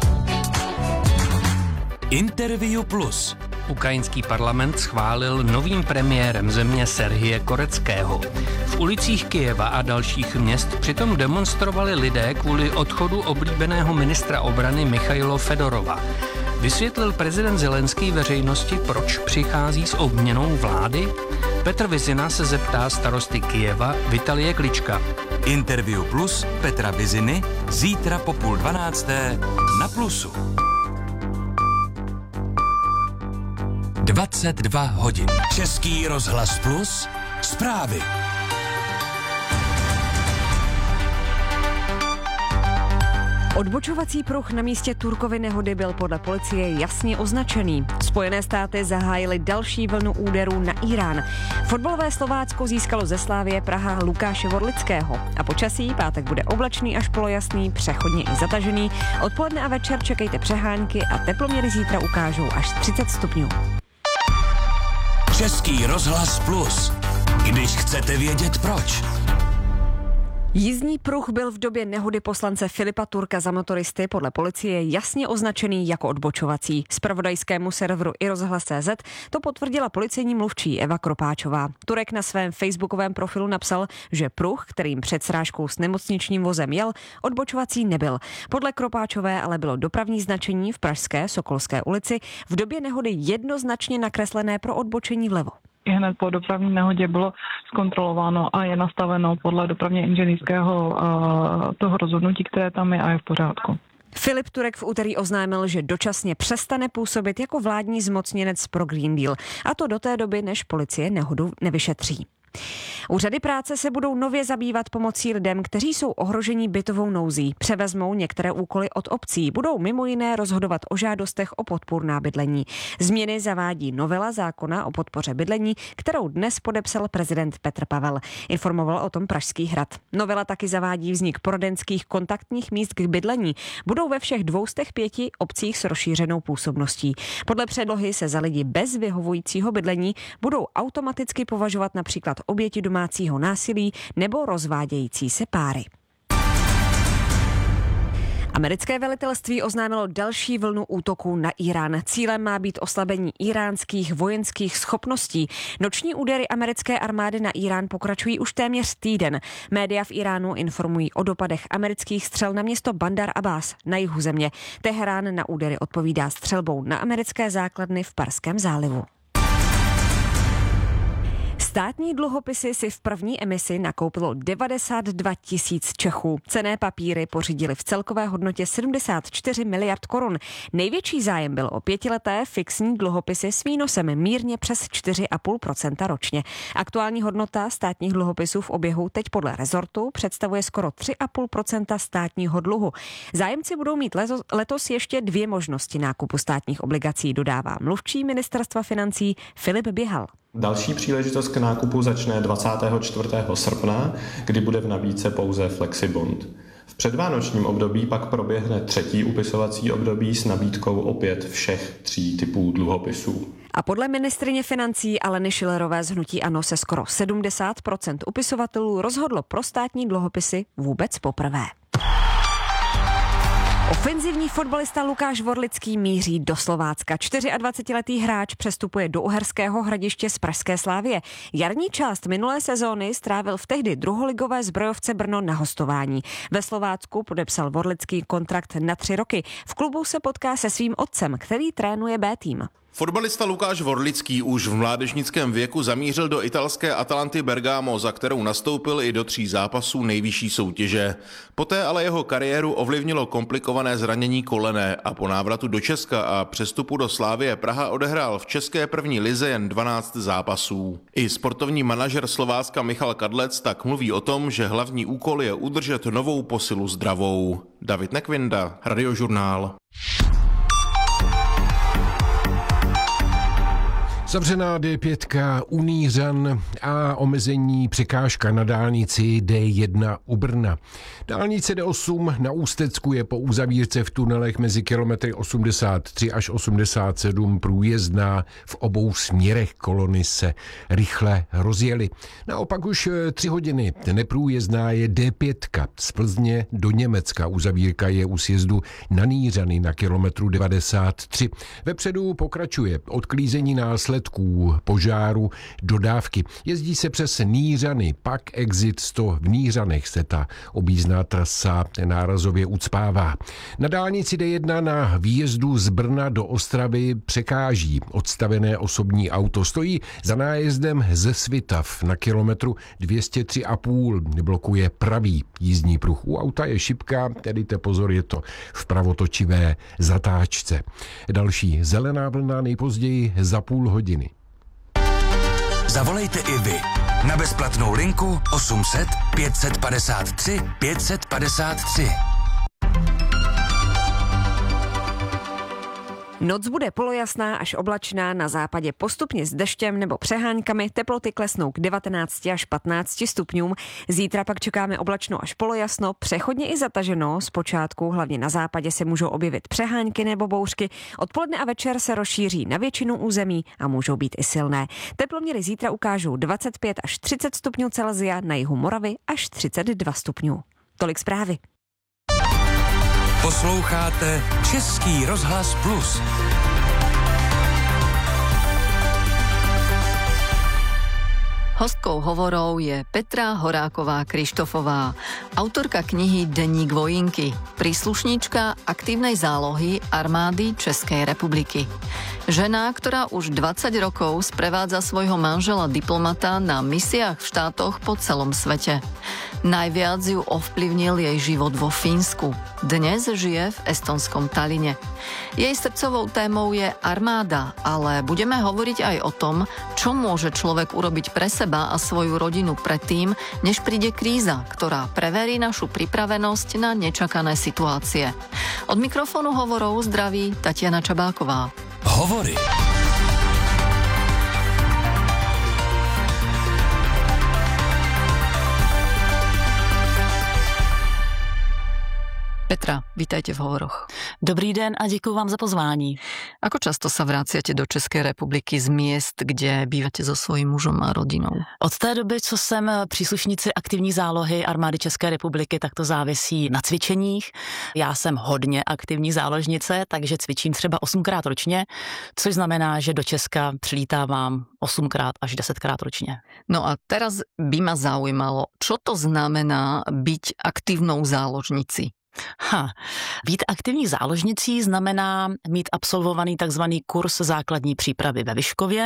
Interview Plus. Ukrajinský parlament schválil novým premiérem země Serhije Koreckého. V ulicích Kyjeva a dalších měst přitom demonstrovali lidé kvůli odchodu oblíbeného ministra obrany Michailo Fedorova. Vysvětlil prezident Zelenský veřejnosti, proč přichází s obměnou vlády? Petr Vizina se zeptá starosty Kyjeva Vitalie Klička. Interview Plus Petra Viziny zítra po 11:30 na Plusu. 22 hodin. Český rozhlas Plus. Zprávy. Odbočovací pruh na místě Turkovy nehody byl podle policie jasně označený. Spojené státy zahájily další vlnu úderů na Irán. Fotbalové Slovácko získalo ze Slavie Praha Lukáše Vorlického. A počasí pátek bude oblačný až polojasný, přechodně i zatažený. Odpoledne a večer čekejte přehánky a teploměry zítra ukážou až 30 stupňů. Český rozhlas Plus. Když chcete vědět proč. Jízdní pruh byl v době nehody poslance Filipa Turka za motoristy podle policie jasně označený jako odbočovací. Zpravodajskému serveru iRozhlas.cz to potvrdila policejní mluvčí Eva Kropáčová. Turek na svém facebookovém profilu napsal, že pruh, kterým před srážkou s nemocničním vozem jel, odbočovací nebyl. Podle Kropáčové ale bylo dopravní značení v pražské Sokolské ulici v době nehody jednoznačně nakreslené pro odbočení vlevo. I hned po dopravní nehodě bylo zkontrolováno a je nastaveno podle dopravně inženýrského toho rozhodnutí, které tam je a je v pořádku. Filip Turek v úterý oznámil, že dočasně přestane působit jako vládní zmocněnec pro Green Deal, a to do té doby, než policie nehodu nevyšetří. Úřady práce se budou nově zabývat pomocí lidem, kteří jsou ohroženi bytovou nouzí. Převezmou některé úkoly od obcí. Budou mimo jiné rozhodovat o žádostech o podpůrná bydlení. Změny zavádí novela zákona o podpoře bydlení, kterou dnes podepsal prezident Petr Pavel. Informoval o tom Pražský hrad. Novela taky zavádí vznik poradenských kontaktních míst k bydlení. Budou ve všech 205 obcích s rozšířenou působností. Podle předlohy se za lidi bez vyhovujícího bydlení budou automaticky považovat například oběti domácího násilí nebo rozvádějící se páry. Americké velitelství oznámilo další vlnu útoků na Irán. Cílem má být oslabení iránských vojenských schopností. Noční údery americké armády na Irán pokračují už téměř týden. Média v Iránu informují o dopadech amerických střel na město Bandar Abbas na jihu země. Teherán na údery odpovídá střelbou na americké základny v Perském zálivu. Státní dluhopisy si v první emisi nakoupilo 92 000 Čechů. Cenné papíry pořídili v celkové hodnotě 74 miliard korun. Největší zájem byl o 5leté fixní dluhopisy s výnosem mírně přes 4,5% ročně. Aktuální hodnota státních dluhopisů v oběhu teď podle rezortu představuje skoro 3,5% státního dluhu. Zájemci budou mít letos ještě 2 možnosti nákupu státních obligací, dodává mluvčí ministerstva financí Filip Běhal. Další příležitost k nákupu začne 24. srpna, kdy bude v nabídce pouze Flexibond. V předvánočním období pak proběhne 3. upisovací období s nabídkou opět všech 3 typů dluhopisů. A podle ministryně financí Aleny Schillerové z hnutí ANO se skoro 70% upisovatelů rozhodlo pro státní dluhopisy vůbec poprvé. Ofenzivní fotbalista Lukáš Vorlický míří do Slovácka. 24letý hráč přestupuje do Uherského Hradiště z pražské Slavie. Jarní část minulé sezóny strávil v tehdy druholigové Zbrojovce Brno na hostování. Ve Slovácku podepsal Vorlický kontrakt na 3 roky. V klubu se potká se svým otcem, který trénuje B tým. Fotbalista Lukáš Vorlický už v mládežnickém věku zamířil do italské Atalanty Bergamo, za kterou nastoupil i do 3 zápasů nejvyšší soutěže. Poté ale jeho kariéru ovlivnilo komplikované zranění kolene a po návratu do Česka a přestupu do Slavie Praha odehrál v české první lize jen 12 zápasů. I sportovní manažer Slovácka Michal Kadlec tak mluví o tom, že hlavní úkol je udržet novou posilu zdravou. David Nekvinda, Radiožurnál. Zavřená D5 u Nířan a omezení překážka na dálnici D1 u Brna. Dálnice D8 na Ústecku je po uzavírce v tunelech mezi kilometry 83 až 87 průjezdná v obou směrech, kolony se rychle rozjely. Naopak už 3 hodiny neprůjezdná je D5 z Plzně do Německa. Uzavírka je u sjezdu na Nířany na kilometru 93. Vepředu pokračuje odklízení následků požáru dodávky. Jezdí se přes Nířany, pak exit 100 v Nířanech se ta objízdná trasa nárazově ucpává. Na dálnici D1 na výjezdu z Brna do Ostravy překáží odstavené osobní auto. Stojí za nájezdem ze Svitav na kilometru 203,5. Blokuje pravý jízdní pruh. U auta je šipka, tedy pozor, je to v pravotočivé zatáčce. Další zelená vlna nejpozději za půl hodiny. Zavolejte i vy na bezplatnou linku 800 553 553. Noc bude polojasná až oblačná, na západě postupně s deštěm nebo přeháňkami, teploty klesnou k 19 až 15 stupňům. Zítra pak čekáme oblačno až polojasno, přechodně i zataženo. Zpočátku hlavně na západě se můžou objevit přehánky nebo bouřky. Odpoledne a večer se rozšíří na většinu území a můžou být i silné. Teploměry zítra ukážou 25 až 30 stupňů Celsia, na jihu Moravy až 32 stupňů. Tolik zprávy. Posloucháte Český rozhlas Plus. Hostkou hovorov je Petra Horáková-Krištofová, autorka knihy Deník vojinky, príslušníčka aktívnej zálohy armády Českej republiky. Žena, ktorá už 20 rokov sprevádza svojho manžela diplomata na misiách v štátoch po celom svete. Najviac ju ovplyvnil jej život vo Fínsku. Dnes žije v estonskom Talline. Jej srdcovou témou je armáda, ale budeme hovoriť aj o tom, čo môže človek urobiť pre seba a svoju rodinu predtým, než príde kríza, ktorá preverí našu pripravenosť na nečakané situácie. Od mikrofónu hovorov zdraví Tatiana Čabáková. Hovory. Petra, vítajte v hovoroch. Dobrý den a děkuji vám za pozvání. Ako často sa vraciate do České republiky z miest, kde bývate so svojím mužom a rodinou? Od té doby, co jsem příslušníci aktivní zálohy armády České republiky, tak to závisí na cvičeních. Já jsem hodně aktivní záložnice, takže cvičím třeba 8krát ročně, což znamená, že do Česka přilítávám 8krát až 10krát ročně. No a teraz by ma zaujímalo, čo to znamená byť aktívnou záložnicí? Být aktivní záložnicí znamená mít absolvovaný takzvaný kurz základní přípravy ve Vyškově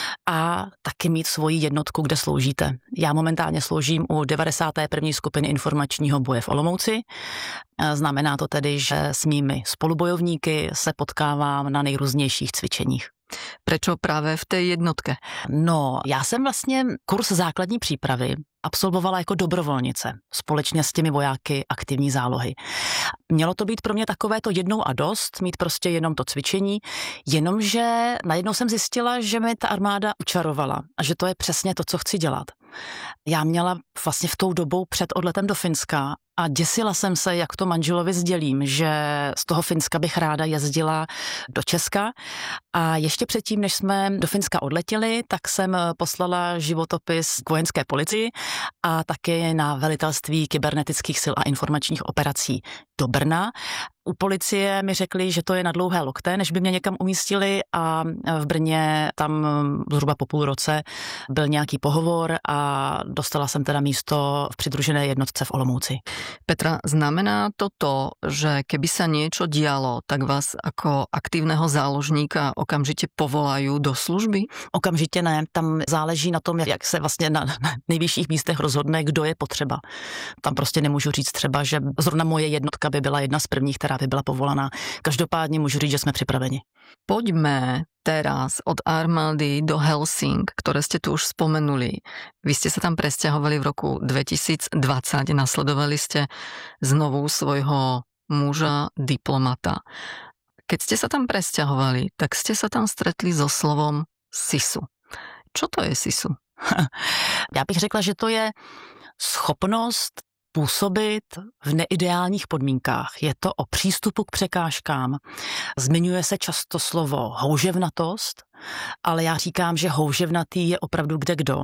a taky mít svoji jednotku, kde sloužíte. Já momentálně sloužím u 91. skupiny informačního boje v Olomouci. Znamená to tedy, že s mými spolubojovníky se potkávám na nejrůznějších cvičeních. Prečo právě v té jednotce? No, já jsem vlastně kurz základní přípravy absolvovala jako dobrovolnice společně s těmi vojáky aktivní zálohy. Mělo to být pro mě takové to jednou a dost, mít prostě jenom to cvičení, jenomže najednou jsem zjistila, že mi ta armáda učarovala a že to je přesně to, co chci dělat. Já měla vlastně v tou dobou před odletem do Finska a děsila jsem se, jak to manželovi sdělím, že z toho Finska bych ráda jezdila do Česka. A ještě předtím, než jsme do Finska odletěli, tak jsem poslala životopis k vojenské policii a taky na velitelství kybernetických sil a informačních operací do Brna. U policie mi řekli, že to je na dlouhé lokte, než by mě někam umístili a v Brně tam zhruba po půl roce byl nějaký pohovor a dostala jsem teda místo v přidružené jednotce v Olomouci. Petra, znamená to, že keby sa niečo dialo, tak vás ako aktívneho záložníka okamžite povolajú do služby? Okamžitě ne, tam záleží na tom, jak se vlastně na nejvyšších místech rozhodne, kdo je potřeba. Tam prostě nemůžu říct třeba, že zrovna moje jednotka by byla jedna z prvních, která by byla povolaná. Každopádně můžu říct, že jsme připraveni. Poďme teraz od armády do Helsing, ktoré ste tu už spomenuli. Vy ste sa tam presťahovali v roku 2020, nasledovali ste znovu svojho muža diplomata. Keď ste sa tam presťahovali, tak ste sa tam stretli so slovom SISu. Čo to je SISu? Já bych řekla, že to je schopnost působit v neideálních podmínkách. Je to o přístupu k překážkám. Zmiňuje se často slovo houževnatost, ale já říkám, že houževnatý je opravdu kdekdo.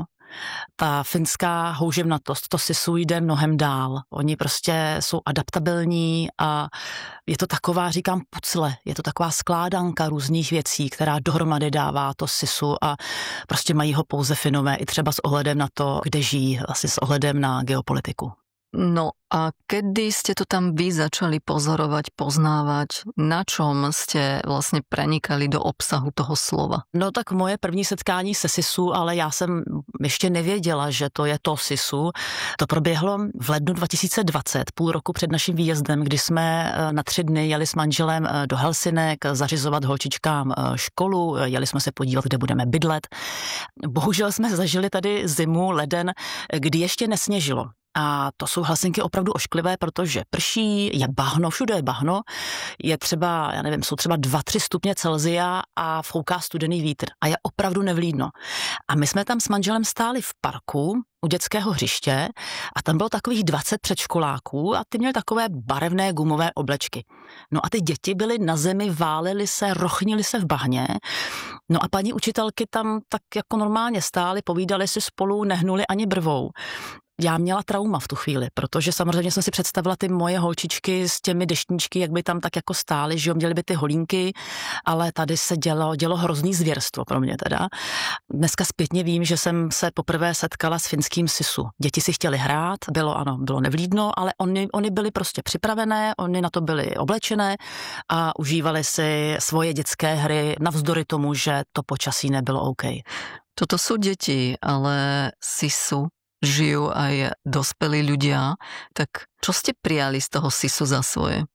Ta finská houževnatost, to SISu jde mnohem dál. Oni prostě jsou adaptabilní a je to taková, říkám, pucle, je to taková skládanka různých věcí, která dohromady dává to SISu a prostě mají ho pouze Finové i třeba s ohledem na to, kde žijí, asi s ohledem na geopolitiku. No a kedy ste to tam vy začali pozorovať, poznávať? Na čom ste vlastne prenikali do obsahu toho slova? No tak moje první setkání se SISu, ale já jsem ještě nevěděla, že to je to SISu. To proběhlo v lednu 2020, půl roku před naším výjezdem, kdy jsme na 3 dny jeli s manželem do Helsinek zařizovat holčičkám školu, jeli jsme se podívat, kde budeme bydlet. Bohužel jsme zažili tady zimu, leden, kdy ještě nesněžilo. A to jsou Helsinky opravdu ošklivé, protože prší, je bahno, všude je bahno, je třeba, já nevím, jsou třeba 2-3 stupně Celsia a fouká studený vítr a je opravdu nevlídno. A my jsme tam s manželem stáli v parku u dětského hřiště a tam bylo takových 20 předškoláků a ty měli takové barevné gumové oblečky. No a ty děti byly na zemi, válely se, rochnily se v bahně. No a paní učitelky tam tak jako normálně stály, povídali si spolu, nehnuli ani brvou. Já měla trauma v tu chvíli, protože samozřejmě jsem si představila ty moje holčičky s těmi deštníčky, jak by tam tak jako stály, že jo, měly by ty holínky, ale tady se dělo hrozný zvěrstvo pro mě teda. Dneska zpětně vím, že jsem se poprvé setkala s finským SISu. Děti si chtěly hrát, bylo nevlídno, ale oni byli prostě připravené, oni na to byli oblečené a užívali si svoje dětské hry navzdory tomu, že to počasí nebylo OK. Toto sú deti, ale SISu žijú aj dospelí ľudia, tak čo ste prijali z toho SISu za svoje?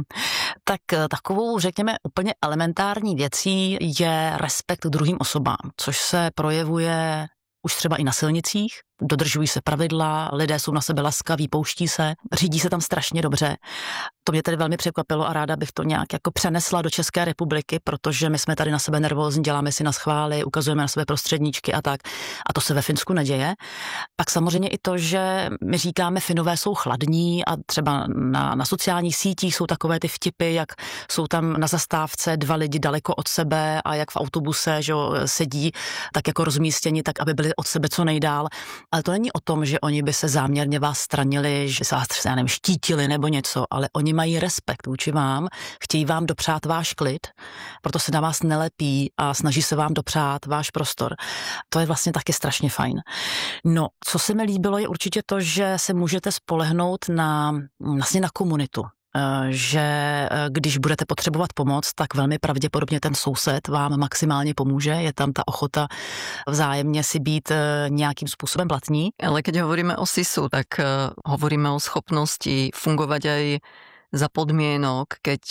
Tak takovou, řekněme, úplně elementární věcí je respekt k druhým osobám, což se projevuje už třeba i na silnicích. Dodržují se pravidla, lidé jsou na sebe laskaví, pouští se, řídí se tam strašně dobře. To mě tedy velmi překvapilo a ráda bych to nějak jako přenesla do České republiky, protože my jsme tady na sebe nervózní, děláme si na schvály, ukazujeme na sebe prostředníčky a tak. A to se ve Finsku neděje. Pak samozřejmě i to, že my říkáme, Finové jsou chladní a třeba na sociálních sítích jsou takové ty vtipy, jak jsou tam na zastávce 2 lidi daleko od sebe a jak v autobuse, že sedí tak jako rozmístěni, tak aby byli od sebe co nejdál. Ale to není o tom, že oni by se záměrně vás stranili, že se vás, já nevím, štítili nebo něco, ale oni mají respekt vůči vám, chtějí vám dopřát váš klid, proto se na vás nelepí a snaží se vám dopřát váš prostor. To je vlastně taky strašně fajn. No, co se mi líbilo, je určitě to, že se můžete spolehnout na komunitu. Že když budete potřebovat pomoc, tak velmi pravděpodobně ten soused vám maximálně pomůže. Je tam ta ochota vzájemně si být nějakým způsobem blatní. Ale keď hovoríme o SISu, tak hovoríme o schopnosti fungovať aj za podmienok, keď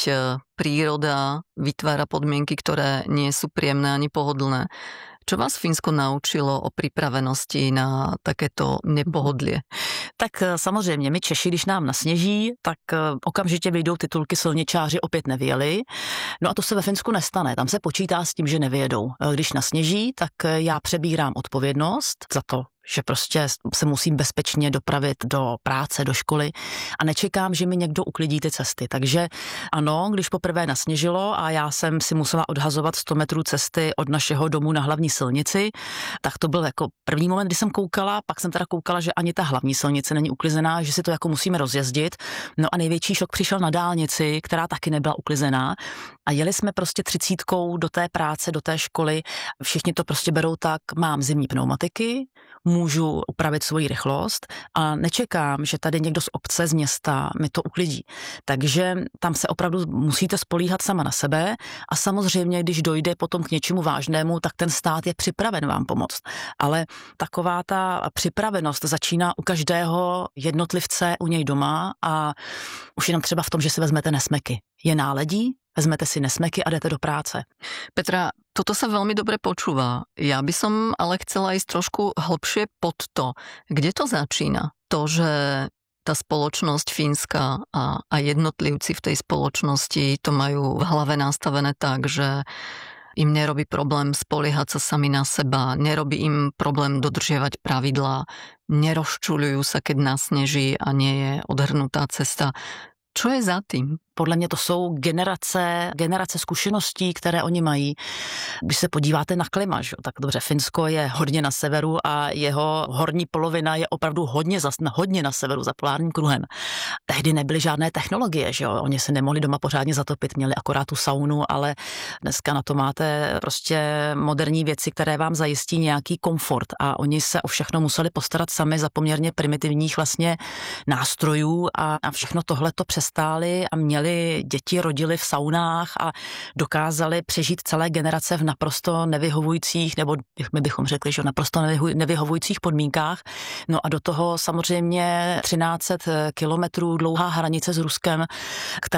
príroda vytvára podmienky, ktoré nie sú príjemné ani pohodlné. Čo vás Fínsko naučilo o připravenosti na takéto nepohodlie? Tak samozřejmě, my Češi, když nám nasněží, tak okamžitě vyjdou titulky silničáři opět nevyjeli. No a to se ve Finsku nestane, tam se počítá s tím, že nevyjedou. Když nasněží, tak já přebírám odpovědnost za to, že prostě se musím bezpečně dopravit do práce, do školy a nečekám, že mi někdo uklidí ty cesty. Takže ano, když poprvé nasněžilo a já jsem si musela odhazovat 100 metrů cesty od našeho domu na hlavní silnici, tak to byl jako první moment, kdy jsem koukala, pak jsem teda koukala, že ani ta hlavní silnice není uklizená, že si to jako musíme rozjezdit. No a největší šok přišel na dálnici, která taky nebyla uklizená a jeli jsme prostě 30 do té práce, do té školy. Všichni to prostě berou tak, mám zimní pneumatiky, můžu upravit svoji rychlost a nečekám, že tady někdo z obce, z města mi to uklidí. Takže tam se opravdu musíte spolíhat sama na sebe a samozřejmě, když dojde potom k něčemu vážnému, tak ten stát je připraven vám pomoct. Ale taková ta připravenost začíná u každého jednotlivce u něj doma a už jenom třeba v tom, že si vezmete nesmeky. Je náledí, vezmete si nesmeky a jdete do práce. Petra, toto sa veľmi dobre počúva. Ja by som ale chcela ísť trošku hlbšie pod to. Kde to začína? To, že tá spoločnosť Fínska a jednotlivci v tej spoločnosti to majú v hlave nastavené tak, že im nerobí problém spoliehať sa sami na seba, nerobí im problém dodržiavať pravidlá, nerozčuľujú sa, keď nasneží a nie je odhrnutá cesta. Čo je za tým? Podle mě to jsou generace zkušeností, které oni mají. Když se podíváte na klima, že? Tak dobře, Finsko je hodně na severu a jeho horní polovina je opravdu hodně na severu za polárním kruhem. Tehdy nebyly žádné technologie, že jo? Oni se nemohli doma pořádně zatopit, měli akorát tu saunu, ale dneska na to máte prostě moderní věci, které vám zajistí nějaký komfort a oni se o všechno museli postarat sami za poměrně primitivních vlastně nástrojů a všechno tohle to přestáli a měli děti, rodili v saunách a dokázali přežít celé generace v naprosto nevyhovujících, nebo jak my bychom řekli, že naprosto nevyhovujících podmínkách. No a do toho samozřejmě 1300 kilometrů dlouhá hranice s Ruskem, která